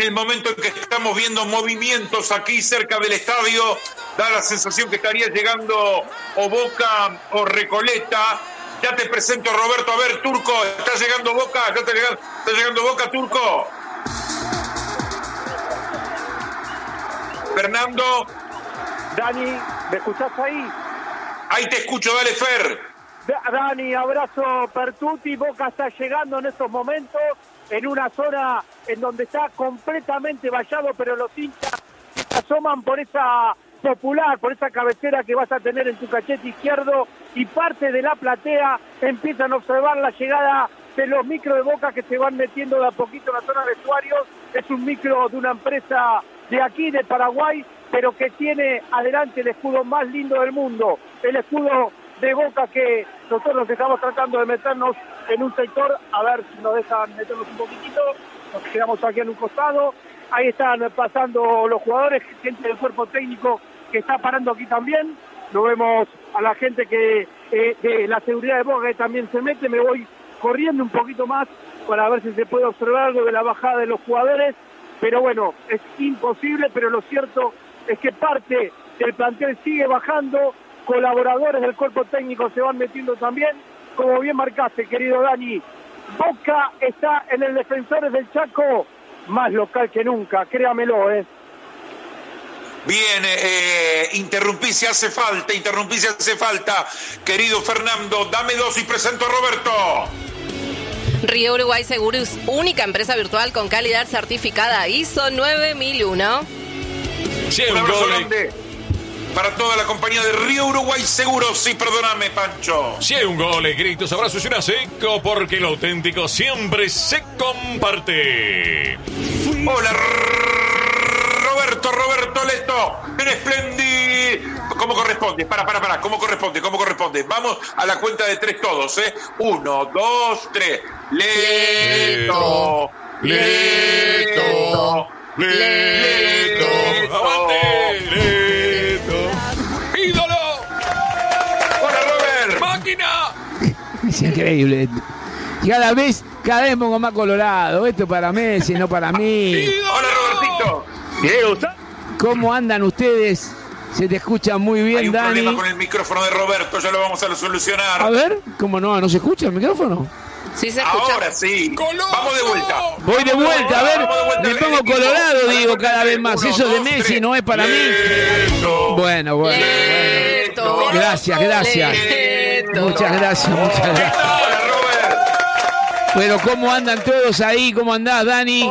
en el momento en que estamos viendo movimientos aquí cerca del estadio, da la sensación que estaría llegando o Boca o Recoleta. Ya te presento a Roberto. A ver, Turco, ¿está llegando Boca? ¿Está llegando Boca, Turco? Fernando. Dani, ¿me escuchás ahí? Ahí te escucho, dale, Fer. Dani, abrazo Pertuti. Boca está llegando en estos momentos en una zona en donde está completamente vallado, pero los hinchas se asoman por esa popular, por esa cabecera que vas a tener en tu cachete izquierdo, y parte de la platea empiezan a observar la llegada de los micros de Boca que se van metiendo de a poquito en la zona de vestuarios. Es un micro de una empresa de aquí, de Paraguay, pero que tiene adelante el escudo más lindo del mundo, el escudo de Boca, que nosotros estamos tratando de meternos en un sector, a ver si nos dejan meternos un poquitito, nos quedamos aquí en un costado. Ahí están pasando los jugadores, gente del cuerpo técnico que está parando aquí también. Lo vemos a la gente que de la seguridad de Boca que también se mete. Me voy corriendo un poquito más para ver si se puede observar algo de la bajada de los jugadores, pero bueno, es imposible. Pero lo cierto es que parte del plantel sigue bajando, colaboradores del cuerpo técnico se van metiendo también. Como bien marcaste, querido Dani, Boca está en el Defensores del Chaco, más local que nunca, créamelo, Bien, interrumpí si hace falta, querido Fernando. Dame dos y presento a Roberto. Río Uruguay Seguros, única empresa virtual con calidad certificada ISO 9001. Un abrazo grande para toda la compañía de Río Uruguay Seguros. Sí, perdóname, Pancho. Si hay un gol, gritos, abrazos y un seco, porque lo auténtico siempre se comparte. Hola, Roberto Leto, en espléndido. ¿Cómo corresponde? ¿Cómo corresponde? Vamos a la cuenta de tres todos, 1, 2, 3. Leto. ¡Avante! ¡Leto! ¡Ídolo! ¡Hola, Robert! ¡Máquina! Es increíble. Cada vez pongo más colorado. Esto para Messi, no para mí. ¡Hola, Robertito! ¿Cómo andan ustedes? Se te escucha muy bien, Hay un Dani. problema con el micrófono de Roberto, ya lo vamos a solucionar. A ver, ¿cómo no se escucha el micrófono? Sí se escucha. Ahora sí. ¡Coloso! Vamos de vuelta. Voy de vuelta, a ver, Vamos de vuelta. me pongo El equipo, colorado, a la digo, cuenta cada de vez más. 1, Eso de 2, Messi 3. no es para mí. Bueno. Leto. Gracias. Leto. Muchas gracias. Hola, Robert. Pero ¿cómo andan todos ahí? ¿Cómo andás, Dani?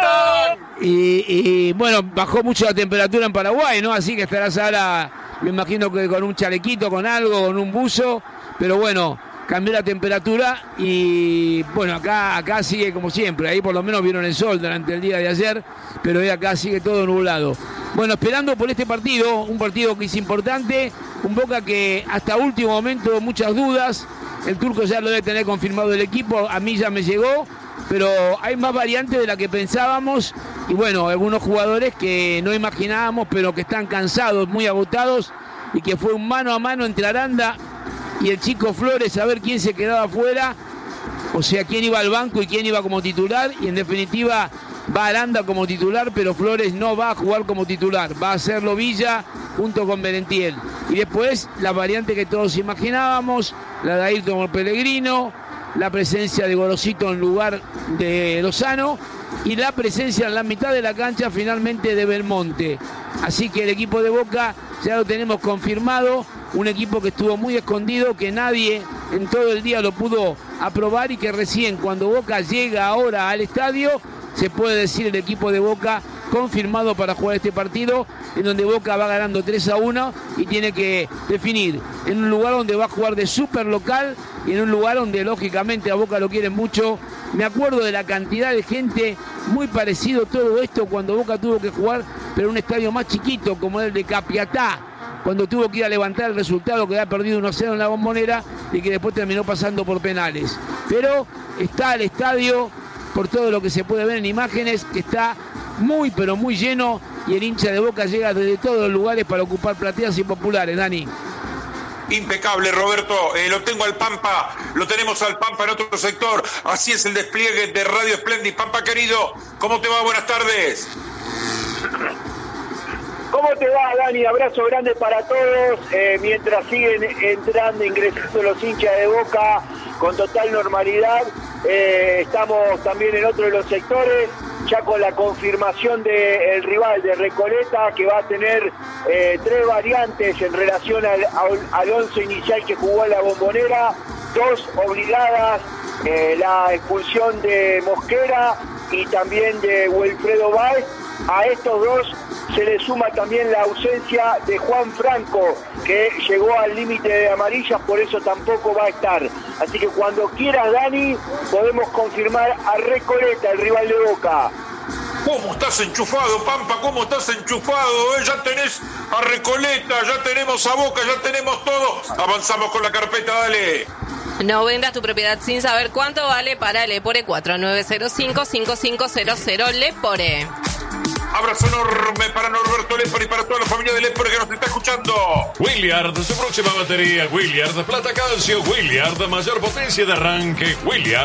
Y bueno, bajó mucho la temperatura en Paraguay, ¿no? Así que estarás ahora, me imagino que con un chalequito, con algo, con un buzo. Pero bueno, cambió la temperatura y bueno, acá sigue como siempre. Ahí por lo menos vieron el sol durante el día de ayer, pero hoy acá sigue todo nublado. Bueno, esperando por este partido, un partido que es importante, un Boca que hasta último momento muchas dudas. El Turco ya lo debe tener confirmado el equipo, a mí ya me llegó, pero hay más variantes de la que pensábamos y bueno, algunos jugadores que no imaginábamos, pero que están cansados, muy agotados, y que fue un mano a mano entre Aranda y el chico Flores a ver quién se quedaba afuera, o sea, quién iba al banco y quién iba como titular, y en definitiva va Aranda como titular, pero Flores no va a jugar como titular, va a hacerlo Villa junto con Merentiel. Y después la variante que todos imaginábamos, la de Ayrton por Pellegrino, la presencia de Gorosito en lugar de Lozano y la presencia en la mitad de la cancha finalmente de Belmonte. Así que el equipo de Boca ya lo tenemos confirmado, un equipo que estuvo muy escondido, que nadie en todo el día lo pudo aprobar y que recién cuando Boca llega ahora al estadio se puede decir el equipo de Boca confirmado para jugar este partido, en donde Boca va ganando 3-1 y tiene que definir en un lugar donde va a jugar de súper local y en un lugar donde lógicamente a Boca lo quieren mucho. Me acuerdo de la cantidad de gente, muy parecido todo esto cuando Boca tuvo que jugar, pero en un estadio más chiquito como el de Capiatá, cuando tuvo que ir a levantar el resultado que había perdido 1-0 en la Bombonera y que después terminó pasando por penales. Pero está el estadio, por todo lo que se puede ver en imágenes, que está muy pero muy lleno y el hincha de Boca llega desde todos los lugares para ocupar plateas y populares, Dani. impecable, Roberto. Lo tengo al Pampa, lo tenemos al Pampa en otro sector. Así es el despliegue de Radio Splendid. Pampa querido, ¿cómo te va? Buenas tardes. ¿Cómo te va, Dani? Abrazo grande para todos. Mientras siguen entrando, ingresando los hinchas de Boca con total normalidad, estamos también en otro de los sectores, ya con la confirmación del rival de Recoleta, que va a tener 3 variantes en relación al 11 inicial que jugó en la Bombonera, 2 obligadas, la expulsión de Mosquera y también de Wilfredo Báez. A estos 2 se le suma también la ausencia de Juan Franco, que llegó al límite de amarillas, por eso tampoco va a estar. Así que cuando quieras, Dani, podemos confirmar a Recoleta, el rival de Boca. ¿Cómo estás enchufado, Pampa? ¿Cómo estás enchufado? Ya tenés a Recoleta, ya tenemos a Boca, ya tenemos todo. Avanzamos con la carpeta, dale. No vendas tu propiedad sin saber cuánto vale para Lepore 4905-5500 Lepore. Abrazo enorme para Norberto Lepore y para toda la familia de Lepore que nos está escuchando. Williard, su próxima batería. Williard, plata calcio. Williard, mayor potencia de arranque. Williard.